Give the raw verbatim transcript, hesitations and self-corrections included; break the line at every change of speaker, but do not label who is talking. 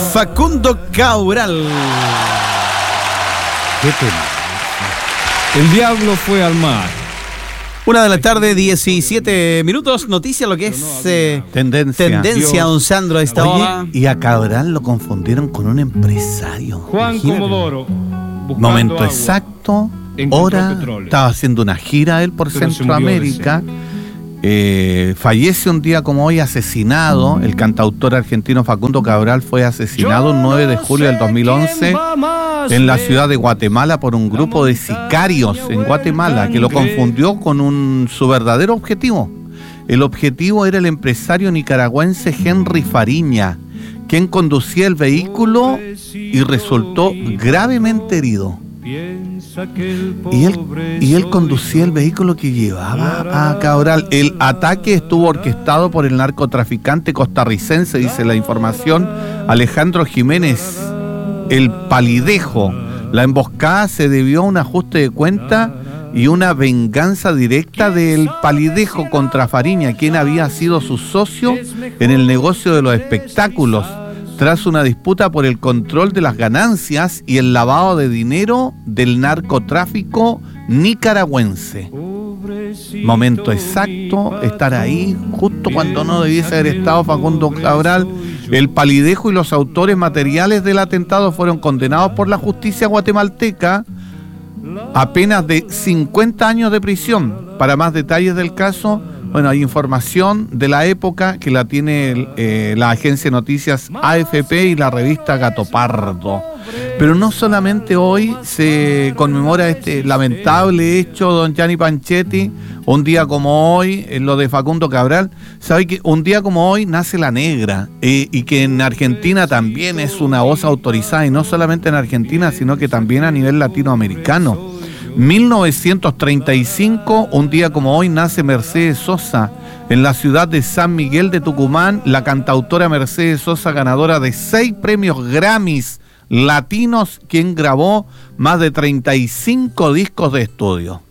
Facundo Cabral.
Qué pena.
El diablo fue al mar.
Una de la tarde, diecisiete minutos. Noticia lo que es eh,
tendencia.
Tendencia, don Sandro, a esta hora.
Y a Cabral lo confundieron con un empresario.
Juan
Imagínate.
Comodoro.
Momento agua, exacto, hora. Petróleo. Estaba haciendo una gira él por Pero Centroamérica. Eh, fallece un día como hoy asesinado. El cantautor argentino Facundo Cabral fue asesinado el nueve de julio del dos mil once en la ciudad de Guatemala por un grupo de sicarios en Guatemala que lo confundió con un, su verdadero objetivo. El objetivo era el empresario nicaragüense Henry Fariña, quien conducía el vehículo y resultó gravemente herido. Y él, y él conducía el vehículo que llevaba a Cabral. El ataque estuvo orquestado por el narcotraficante costarricense, dice la información, Alejandro Jiménez, el Palidejo. La emboscada se debió a un ajuste de cuenta y una venganza directa del Palidejo contra Fariña, quien había sido su socio en el negocio de los espectáculos, tras una disputa por el control de las ganancias y el lavado de dinero del narcotráfico nicaragüense. Momento exacto, estar ahí justo cuando no debiese haber estado Facundo Cabral. El Palidejo y los autores materiales del atentado fueron condenados por la justicia guatemalteca a penas de cincuenta años de prisión. Para más detalles del caso, bueno, hay información de la época que la tiene eh, la agencia de noticias A F P y la revista Gato Pardo. Pero no solamente hoy se conmemora este lamentable hecho, don Gianni Panchetti, un día como hoy, en lo de Facundo Cabral. Sabe que un día como hoy nace La Negra, eh, y que en Argentina también es una voz autorizada, y no solamente en Argentina, sino que también a nivel latinoamericano. mil novecientos treinta y cinco, un día como hoy, nace Mercedes Sosa en la ciudad de San Miguel de Tucumán. La cantautora Mercedes Sosa, ganadora de seis premios Grammys latinos, quien grabó más de treinta y cinco discos de estudio.